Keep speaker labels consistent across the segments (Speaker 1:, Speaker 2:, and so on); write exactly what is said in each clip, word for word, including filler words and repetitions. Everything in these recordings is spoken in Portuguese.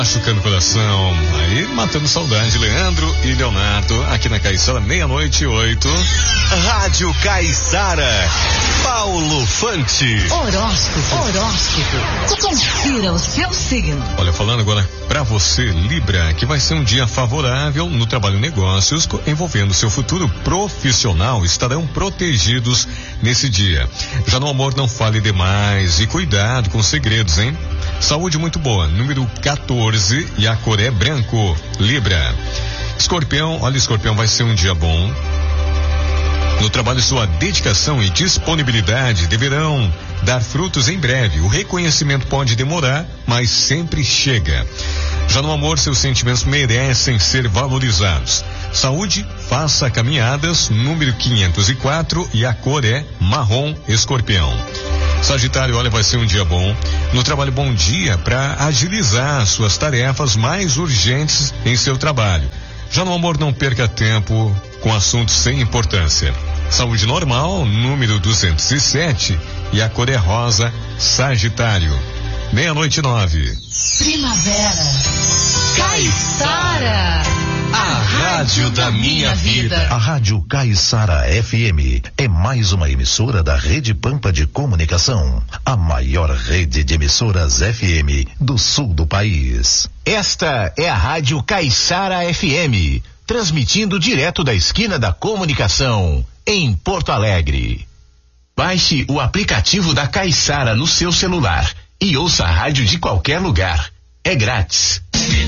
Speaker 1: Machucando o coração, aí matando saudade, Leandro e Leonardo, aqui na Caiçara, meia-noite e oito.
Speaker 2: Rádio Caiçara, Paulo Fante.
Speaker 3: Horóscopo, horóscopo, confira o seu signo.
Speaker 1: Olha, falando agora pra você, Libra, que vai ser um dia favorável no trabalho e negócios, envolvendo seu futuro profissional, estarão protegidos nesse dia. Já no amor, não fale demais e cuidado com os segredos, hein? Saúde muito boa, número quatorze e a cor é branco. Libra. Escorpião, olha, Escorpião, vai ser um dia bom. No trabalho, sua dedicação e disponibilidade deverão dar frutos em breve. O reconhecimento pode demorar, mas sempre chega. Já no amor, seus sentimentos merecem ser valorizados. Saúde, faça caminhadas, número quinhentos e quatro e a cor é marrom. Escorpião. Sagitário, olha, vai ser um dia bom. No trabalho, bom dia para agilizar suas tarefas mais urgentes em seu trabalho. Já no amor, não perca tempo com assuntos sem importância. Saúde normal, número duzentos e sete e a cor é rosa. Sagitário. Meia-noite e nove.
Speaker 3: Primavera. Caiçara.
Speaker 2: A rádio da minha vida.
Speaker 4: A Rádio Caiçara F M é mais uma emissora da Rede Pampa de Comunicação, a maior rede de emissoras F M do sul do país.
Speaker 2: Esta é a Rádio Caiçara F M, transmitindo direto da esquina da comunicação, em Porto Alegre. Baixe o aplicativo da Caiçara no seu celular e ouça a rádio de qualquer lugar. É grátis.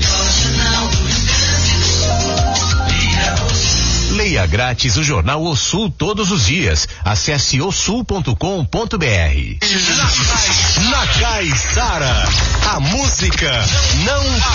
Speaker 2: Leia grátis o jornal O Sul todos os dias. Acesse o sul ponto com ponto br. Na Caiçara, a música não